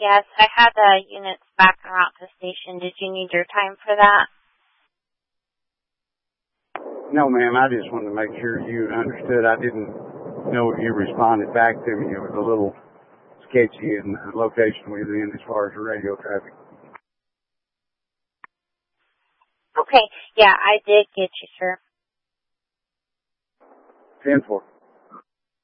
Yes, I had the units back en route to the station. Did you need your time for that? No, ma'am. I just wanted to make sure you understood. I didn't know if you responded back to me. It was a little sketchy in the location we were in as far as the radio traffic. Okay. Yeah, I did get you, sir. 10-4.